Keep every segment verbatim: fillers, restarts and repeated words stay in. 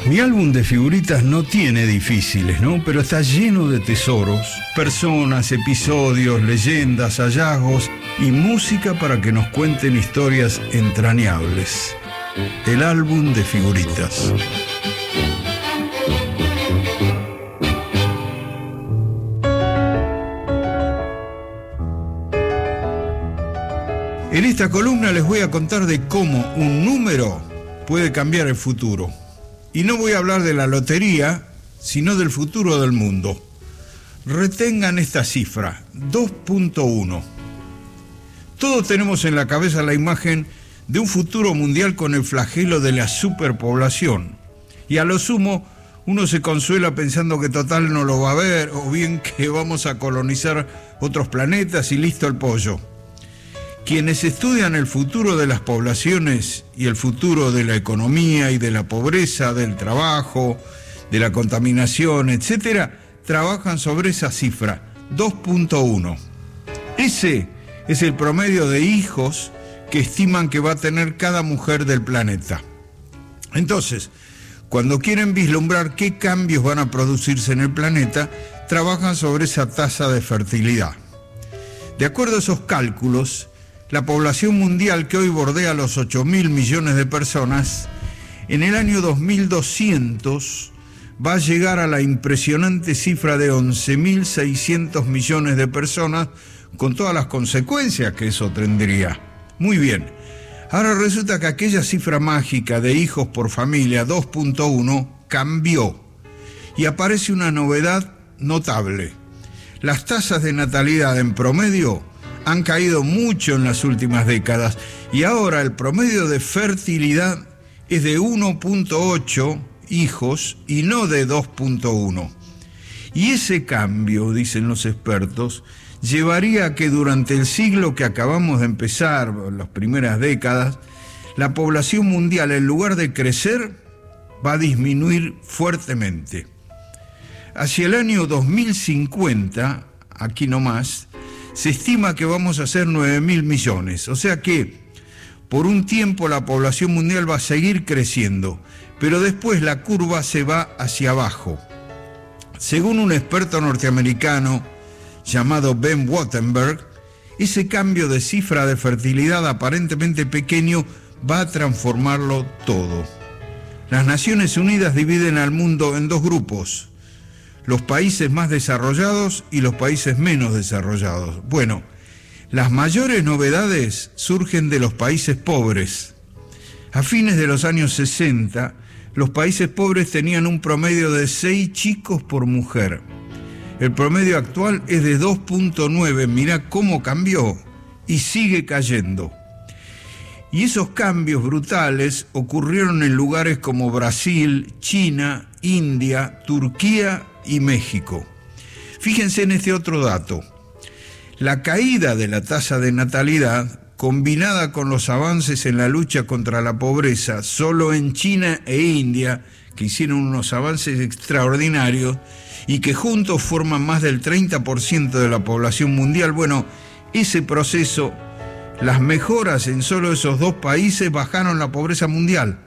Mi álbum de figuritas no tiene difíciles, ¿no? Pero está lleno de tesoros, personas, episodios, leyendas, hallazgos y música para que nos cuenten historias entrañables. El álbum de figuritas. En esta columna les voy a contar de cómo un número puede cambiar el futuro. Y no voy a hablar de la lotería, sino del futuro del mundo. Retengan esta cifra, dos punto uno. Todos tenemos en la cabeza la imagen de un futuro mundial con el flagelo de la superpoblación. Y a lo sumo, uno se consuela pensando que total no lo va a ver, o bien que vamos a colonizar otros planetas y listo el pollo. Quienes estudian el futuro de las poblaciones y el futuro de la economía y de la pobreza, del trabajo, de la contaminación, etcétera, trabajan sobre esa cifra, dos punto uno. Ese es el promedio de hijos que estiman que va a tener cada mujer del planeta. Entonces, cuando quieren vislumbrar qué cambios van a producirse en el planeta, trabajan sobre esa tasa de fertilidad. De acuerdo a esos cálculos, la población mundial, que hoy bordea los ocho mil millones de personas, en el año dos mil doscientos va a llegar a la impresionante cifra de once mil seiscientos millones de personas, con todas las consecuencias que eso tendría. Muy bien, ahora resulta que aquella cifra mágica de hijos por familia, dos punto uno, cambió y aparece una novedad notable. Las tasas de natalidad en promedio han caído mucho en las últimas décadas y ahora el promedio de fertilidad es de uno punto ocho hijos y no de dos punto uno. Y ese cambio, dicen los expertos, llevaría a que durante el siglo que acabamos de empezar, las primeras décadas, la población mundial, en lugar de crecer, va a disminuir fuertemente. Hacia el año dos mil cincuenta, aquí nomás, se estima que vamos a ser nueve mil millones, o sea que por un tiempo la población mundial va a seguir creciendo, pero después la curva se va hacia abajo. Según un experto norteamericano llamado Ben Wattenberg, ese cambio de cifra de fertilidad aparentemente pequeño va a transformarlo todo. Las Naciones Unidas dividen al mundo en dos grupos: los países más desarrollados y los países menos desarrollados. Bueno, las mayores novedades surgen de los países pobres. A fines de los años sesenta, los países pobres tenían un promedio de seis chicos por mujer. El promedio actual es de dos punto nueve, mirá cómo cambió, y sigue cayendo. Y esos cambios brutales ocurrieron en lugares como Brasil, China, India, Turquía y México. Fíjense en este otro dato. La caída de la tasa de natalidad, combinada con los avances en la lucha contra la pobreza, solo en China e India, que hicieron unos avances extraordinarios y que juntos forman más del treinta por ciento de la población mundial, bueno, ese proceso, las mejoras en solo esos dos países bajaron la pobreza mundial.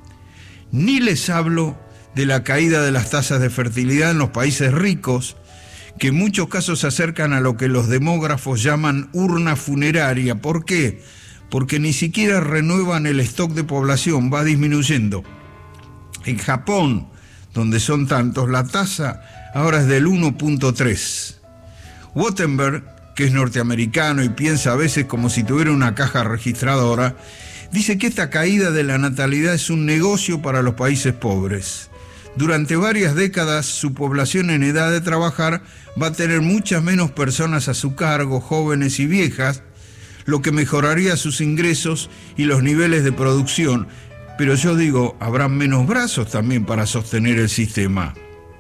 Ni les hablo de la caída de las tasas de fertilidad en los países ricos, que en muchos casos se acercan a lo que los demógrafos llaman urna funeraria. ¿Por qué? Porque ni siquiera renuevan el stock de población, va disminuyendo. En Japón, donde son tantos, la tasa ahora es del uno punto tres. Wattenberg, que es norteamericano y piensa a veces como si tuviera una caja registradora, dice que esta caída de la natalidad es un negocio para los países pobres. Durante varias décadas, su población en edad de trabajar va a tener muchas menos personas a su cargo, jóvenes y viejas, lo que mejoraría sus ingresos y los niveles de producción. Pero yo digo, habrán menos brazos también para sostener el sistema.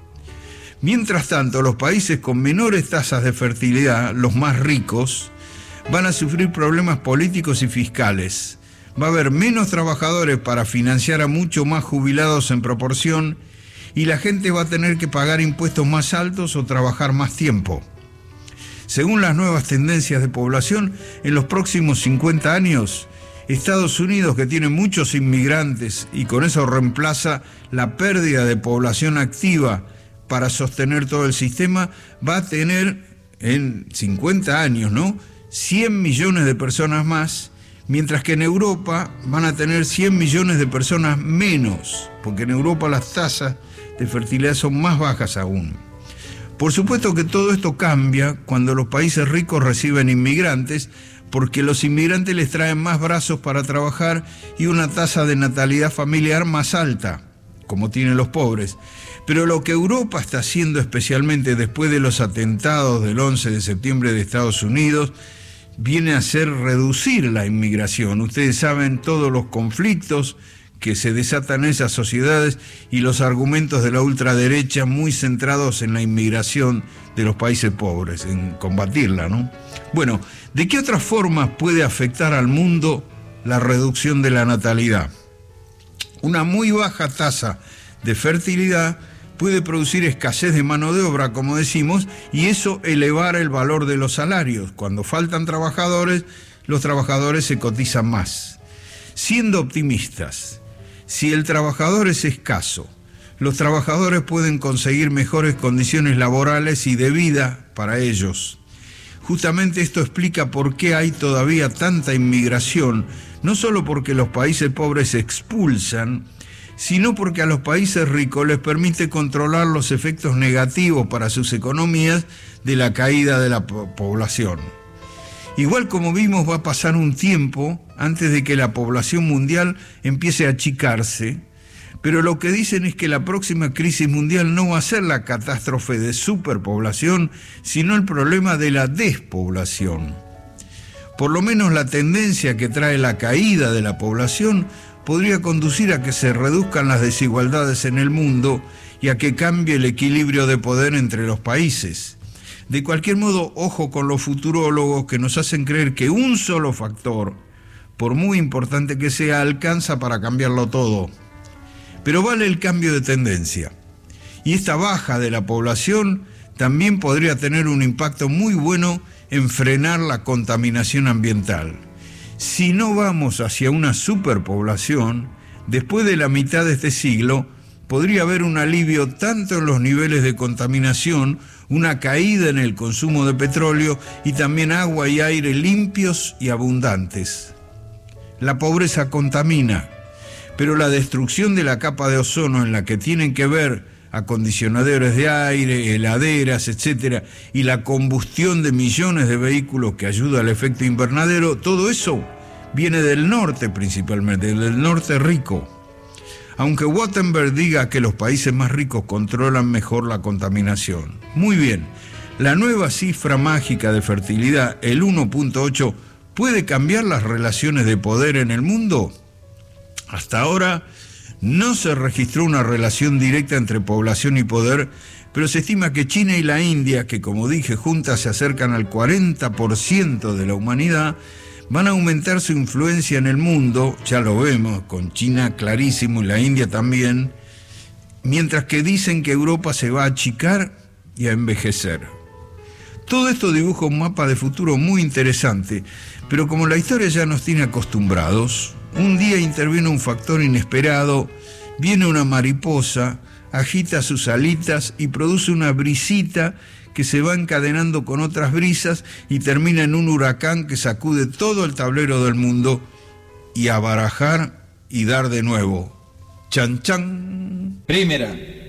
Mientras tanto, los países con menores tasas de fertilidad, los más ricos, van a sufrir problemas políticos y fiscales. Va a haber menos trabajadores para financiar a mucho más jubilados en proporción, y la gente va a tener que pagar impuestos más altos o trabajar más tiempo. Según las nuevas tendencias de población, en los próximos cincuenta años, Estados Unidos, que tiene muchos inmigrantes y con eso reemplaza la pérdida de población activa para sostener todo el sistema, va a tener en cincuenta años, ¿no?, cien millones de personas más, mientras que en Europa van a tener cien millones de personas menos, porque en Europa las tasas de fertilidad son más bajas aún. Por supuesto que todo esto cambia cuando los países ricos reciben inmigrantes, porque los inmigrantes les traen más brazos para trabajar y una tasa de natalidad familiar más alta, como tienen los pobres. Pero lo que Europa está haciendo, especialmente después de los atentados del once de septiembre de Estados Unidos, viene a ser reducir la inmigración. Ustedes saben todos los conflictos que se desatan en esas sociedades y los argumentos de la ultraderecha muy centrados en la inmigración de los países pobres, en combatirla, ¿no? Bueno, ¿de qué otras formas puede afectar al mundo la reducción de la natalidad? Una muy baja tasa de fertilidad puede producir escasez de mano de obra, como decimos, y eso elevar el valor de los salarios. Cuando faltan trabajadores, los trabajadores se cotizan más. Siendo optimistas, si el trabajador es escaso, los trabajadores pueden conseguir mejores condiciones laborales y de vida para ellos. Justamente esto explica por qué hay todavía tanta inmigración, no solo porque los países pobres se expulsan, sino porque a los países ricos les permite controlar los efectos negativos para sus economías de la caída de la po- población. Igual, como vimos, va a pasar un tiempo antes de que la población mundial empiece a achicarse, pero lo que dicen es que la próxima crisis mundial no va a ser la catástrofe de superpoblación, sino el problema de la despoblación. Por lo menos la tendencia que trae la caída de la población podría conducir a que se reduzcan las desigualdades en el mundo y a que cambie el equilibrio de poder entre los países. De cualquier modo, ojo con los futurólogos que nos hacen creer que un solo factor, por muy importante que sea, alcanza para cambiarlo todo. Pero vale el cambio de tendencia. Y esta baja de la población también podría tener un impacto muy bueno en frenar la contaminación ambiental. Si no vamos hacia una superpoblación, después de la mitad de este siglo, podría haber un alivio tanto en los niveles de contaminación, una caída en el consumo de petróleo y también agua y aire limpios y abundantes. La pobreza contamina, pero la destrucción de la capa de ozono en la que tienen que ver acondicionadores de aire, heladeras, etcétera, y la combustión de millones de vehículos que ayuda al efecto invernadero, todo eso viene del norte principalmente, del norte rico. Aunque Wattenberg diga que los países más ricos controlan mejor la contaminación. Muy bien, la nueva cifra mágica de fertilidad, el uno punto ocho, ¿puede cambiar las relaciones de poder en el mundo? Hasta ahora no se registró una relación directa entre población y poder, pero se estima que China y la India, que como dije juntas se acercan al cuarenta por ciento de la humanidad, van a aumentar su influencia en el mundo, ya lo vemos, con China clarísimo y la India también, mientras que dicen que Europa se va a achicar y a envejecer. Todo esto dibuja un mapa de futuro muy interesante, pero como la historia ya nos tiene acostumbrados, un día interviene un factor inesperado, viene una mariposa, agita sus alitas y produce una brisita que se va encadenando con otras brisas y termina en un huracán que sacude todo el tablero del mundo y a barajar y dar de nuevo. Chan, chan. Primera.